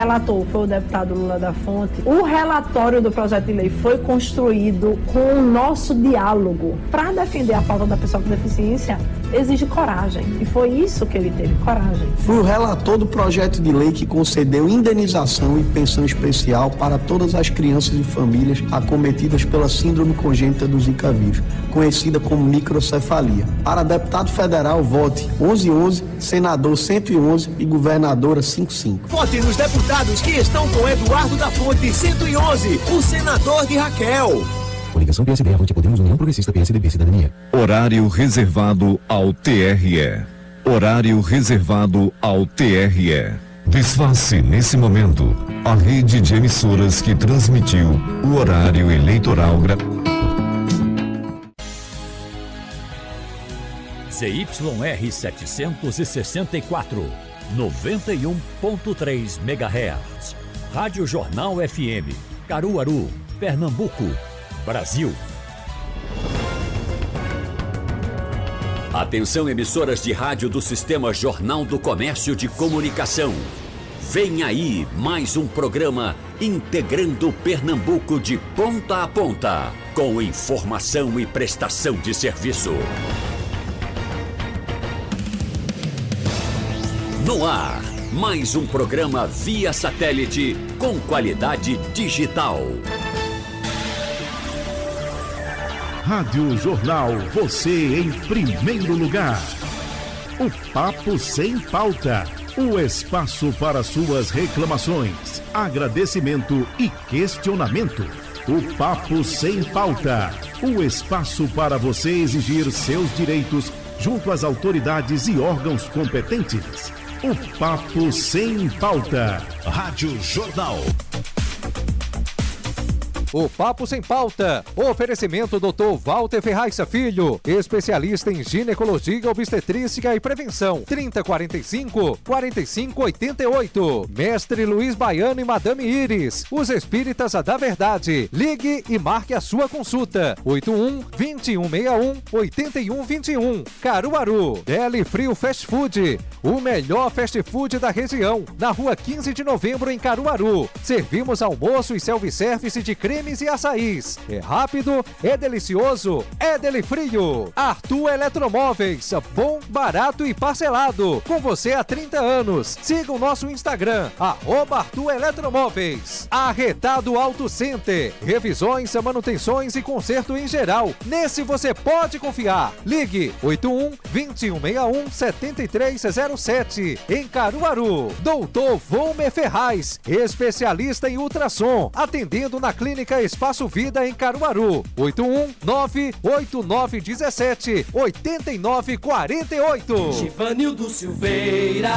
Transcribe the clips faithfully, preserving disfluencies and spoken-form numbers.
relator foi o deputado Lula da Fonte. O relatório do projeto de lei foi construído com o nosso diálogo. Para defender a pauta da pessoa com deficiência, exige coragem. E foi isso que ele teve, coragem. Fui o relator do projeto de lei que concedeu indenização e pensão especial para todas as crianças e famílias acometidas pela síndrome congênita do Zika vírus, conhecida como microcefalia. Para deputado federal, vote onze onze, senador cento e onze e governadora cinquenta e cinco. Vote nos deputados que estão com Eduardo da Fonte, cento e onze, o senador de Raquel. Coligação P S D, Avante Podemos, União Progressista, P S D B, Cidadania. Horário reservado ao T R E. Horário reservado ao T R E. Desfaça nesse momento a rede de emissoras que transmitiu o horário eleitoral gratuito. Z Y R setecentos e sessenta e quatro, noventa e um ponto três megahertz. Rádio Jornal F M, Caruaru, Pernambuco, Brasil. Atenção, emissoras de rádio do Sistema Jornal do Comércio de Comunicação. Vem aí mais um programa integrando Pernambuco de ponta a ponta, com informação e prestação de serviço. No ar, mais um programa via satélite com qualidade digital. Rádio Jornal, você em primeiro lugar. O Papo Sem Pauta, o espaço para suas reclamações, agradecimento e questionamento. O Papo Sem Pauta, o espaço para você exigir seus direitos junto às autoridades e órgãos competentes. O Papo Sem Pauta. Rádio Jornal. O Papo Sem Pauta. Oferecimento doutor Walter Ferraz Filho, especialista em ginecologia, obstetrícia e prevenção. trinta, quarenta e cinco, quarenta e cinco, oitenta e oito. Mestre Luiz Baiano e Madame Iris, os espíritas da verdade. Ligue e marque a sua consulta. oito um, vinte e um sessenta e um, oitenta e um vinte e um. Caruaru. Deli Frio Fast Food, o melhor fast food da região. Na rua quinze de novembro, em Caruaru. Servimos almoço e self-service de creme e açaís. É rápido, é delicioso, é Deli Frio. Arthur Eletromóveis, bom, barato e parcelado. Com você há trinta anos. Siga o nosso Instagram, arroba Arthur Eletromóveis. Arretado Auto Center, revisões, manutenções e conserto em geral. Nesse você pode confiar. Ligue oito um, vinte e um sessenta e um, setenta e três zero sete. Em Caruaru. Doutor Volmer Ferraz, especialista em ultrassom, atendendo na clínica Espaço Vida em Caruaru. oito um nove oito nove um sete oito nove quatro oito. Givanildo Silveira.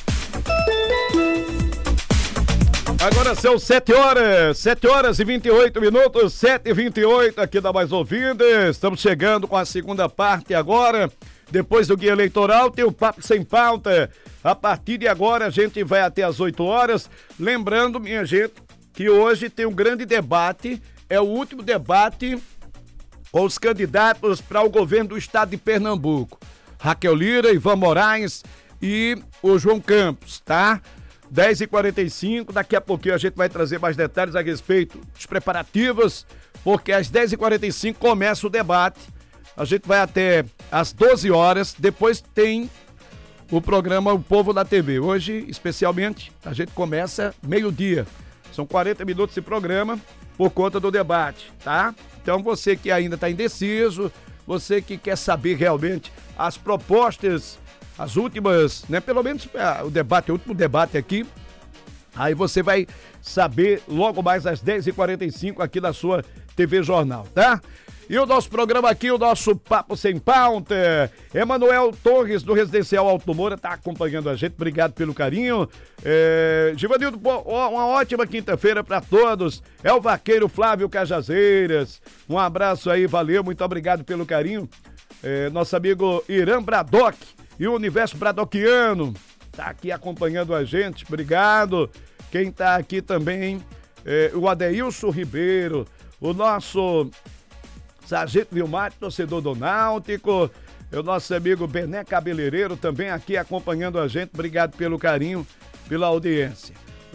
Agora são sete horas, sete horas e vinte e oito minutos, sete e vinte e oito aqui da Mais Ouvida. Estamos chegando com a segunda parte agora. Depois do guia eleitoral tem o Papo Sem Pauta. A partir de agora a gente vai até as oito horas. Lembrando, minha gente, que hoje tem um grande debate, é o último debate com os candidatos para o governo do estado de Pernambuco. Raquel Lira, Ivan Moraes e o João Campos, tá? dez e quarenta e cinco, daqui a pouquinho a gente vai trazer mais detalhes a respeito dos preparativos, porque às dez e quarenta e cinco começa o debate, a gente vai até às doze horas, depois tem o programa O Povo da T V. Hoje, especialmente, a gente começa meio-dia. São quarenta minutos de programa por conta do debate, tá? Então você que ainda está indeciso, você que quer saber realmente as propostas, as últimas, né? Pelo menos ah, o debate, o último debate aqui, aí você vai saber logo mais às dez e quarenta e cinco aqui na sua T V Jornal, tá? E o nosso programa aqui, o nosso Papo Sem Pauta. Emanuel Torres, do Residencial Alto Moura, está acompanhando a gente. Obrigado pelo carinho. É, Givanildo, uma ótima quinta-feira para todos. É o vaqueiro Flávio Cajazeiras. Um abraço aí, valeu, muito obrigado pelo carinho. É, nosso amigo Irã Bradock e o Universo Bradockiano está aqui acompanhando a gente. Obrigado. Quem está aqui também, é, o Adeilson Ribeiro, o nosso Sargento Vilmar, torcedor do Náutico, o nosso amigo Bené Cabeleireiro também aqui acompanhando a gente. Obrigado pelo carinho, pela audiência.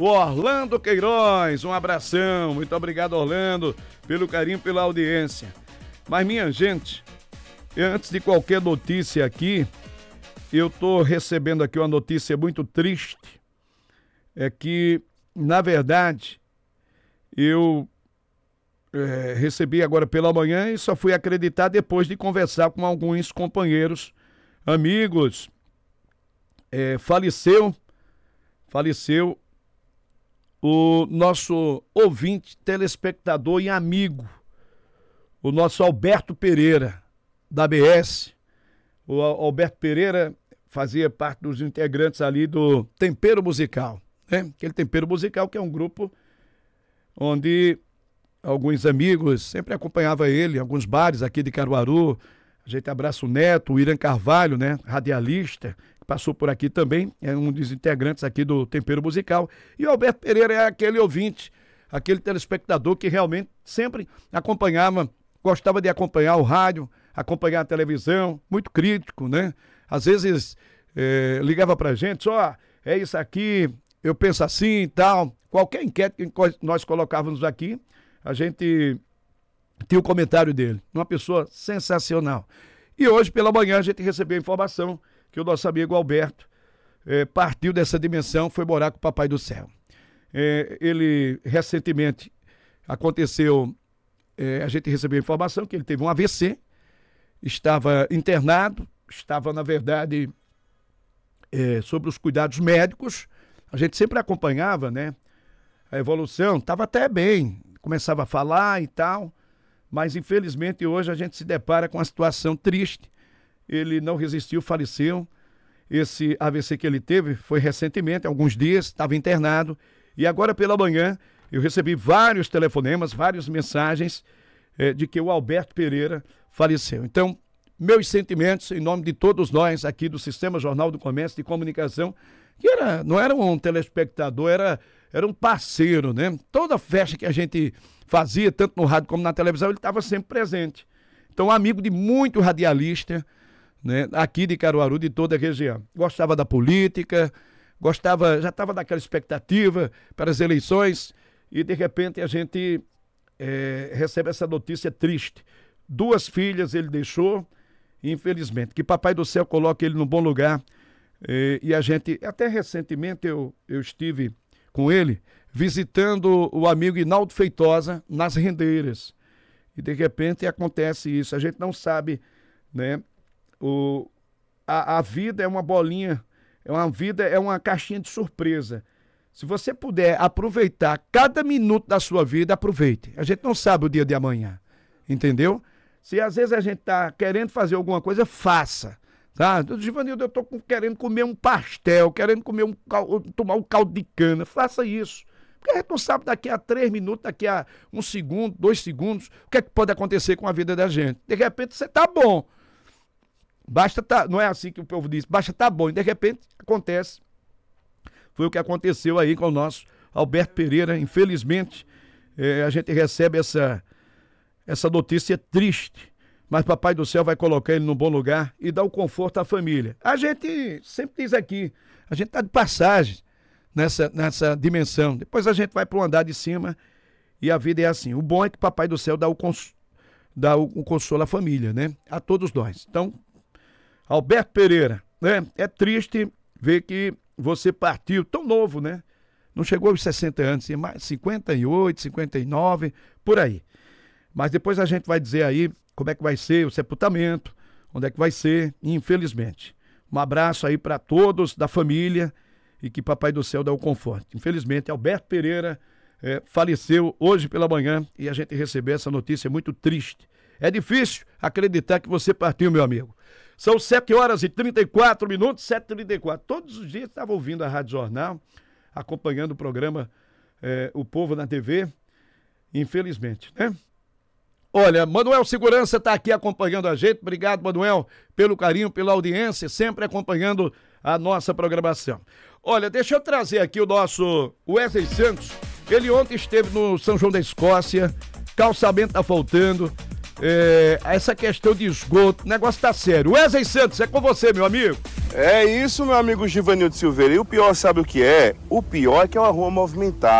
o Orlando Queiroz. Um abração, muito obrigado, Orlando, pelo carinho, pela audiência. Mas, minha gente, antes de qualquer notícia aqui, eu tô recebendo aqui uma notícia muito triste. É que, na verdade, eu é, recebi agora pela manhã e só fui acreditar depois de conversar com alguns companheiros, amigos. É, faleceu, faleceu o nosso ouvinte, telespectador e amigo, o nosso Alberto Pereira, da B S. O Alberto Pereira fazia parte dos integrantes ali do Tempero Musical, né? Aquele Tempero Musical que é um grupo onde alguns amigos sempre acompanhavam ele, alguns bares aqui de Caruaru. A gente abraça o Neto, o Irã Carvalho, né? Radialista, que passou por aqui também, é um dos integrantes aqui do Tempero Musical. E o Alberto Pereira é aquele ouvinte, aquele telespectador que realmente sempre acompanhava, gostava de acompanhar o rádio, acompanhar a televisão, muito crítico, né? Às vezes é, ligava pra gente, ó, é isso aqui, eu penso assim e tal. Qualquer enquete que nós colocávamos aqui, a gente tinha o comentário dele. Uma pessoa sensacional. E hoje, pela manhã, a gente recebeu a informação que o nosso amigo Alberto é, partiu dessa dimensão, foi morar com o Papai do Céu. É, ele, recentemente, aconteceu, é, a gente recebeu a informação que ele teve um A V C, estava internado, estava, na verdade, é, sobre os cuidados médicos. A gente sempre acompanhava, né, a evolução, estava até bem, começava a falar e tal, mas infelizmente hoje a gente se depara com uma situação triste. Ele não resistiu, faleceu. Esse A V C que ele teve foi recentemente, há alguns dias, estava internado, e agora pela manhã eu recebi vários telefonemas, várias mensagens é, de que o Alberto Pereira faleceu. Então, meus sentimentos em nome de todos nós aqui do Sistema Jornal do Comércio de Comunicação, que era, não era um telespectador, era, era um parceiro, né? Toda festa que a gente fazia, tanto no rádio como na televisão, ele estava sempre presente. Então, amigo de muito radialista, né? Aqui de Caruaru, de toda a região. Gostava da política, gostava, já estava naquela expectativa para as eleições, e de repente a gente é, recebe essa notícia triste. Duas filhas ele deixou, infelizmente. Que Papai do Céu coloque ele no bom lugar. E, e a gente, até recentemente eu, eu estive com ele visitando o amigo Inaldo Feitosa nas Rendeiras. E de repente acontece isso. A gente não sabe, né? O, a, a vida é uma bolinha, é uma vida, é uma caixinha de surpresa. Se você puder aproveitar cada minuto da sua vida, aproveite. A gente não sabe o dia de amanhã, entendeu? Se às vezes a gente tá querendo fazer alguma coisa, faça. Tá? Givanildo, eu tô querendo comer um pastel, querendo comer um tomar um caldo de cana. Faça isso. Porque a gente não sabe daqui a três minutos, daqui a um segundo, dois segundos, o que é que pode acontecer com a vida da gente. De repente você tá bom. Basta tá, não é assim que o povo diz, basta tá bom. E de repente acontece. Foi o que aconteceu aí com o nosso Alberto Pereira. Infelizmente, é, a gente recebe essa, essa notícia triste. Mas Papai do Céu vai colocar ele num bom lugar e dar o conforto à família. A gente sempre diz aqui, a gente está de passagem nessa, nessa dimensão. Depois a gente vai para o andar de cima e a vida é assim. O bom é que Papai do Céu dá o, cons, dá o, o consolo à família, né? A todos nós. Então, Alberto Pereira, né? É triste ver que você partiu tão novo, né? Não chegou aos sessenta anos, mais cinquenta e oito, cinquenta e nove, por aí. Mas depois a gente vai dizer aí como é que vai ser o sepultamento, onde é que vai ser, infelizmente. Um abraço aí para todos da família e que Papai do Céu dê o conforto. Infelizmente, Alberto Pereira é, faleceu hoje pela manhã e a gente recebeu essa notícia muito triste. É difícil acreditar que você partiu, meu amigo. São sete horas e trinta e quatro minutos, sete e trinta e quatro. Todos os dias estava ouvindo a Rádio Jornal, acompanhando o programa é, O Povo na T V. Infelizmente, né? Olha, Manuel Segurança está aqui acompanhando a gente. Obrigado, Manuel, pelo carinho, pela audiência, sempre acompanhando a nossa programação. Olha, deixa eu trazer aqui o nosso Wesley Santos. Ele ontem esteve no São João da Escócia, calçamento tá faltando. é, essa questão de esgoto, o negócio tá sério. Wesley Santos, é com você, meu amigo. É isso, meu amigo Givanildo Silveira. E o pior, sabe o que é? O pior é que é uma rua movimentada.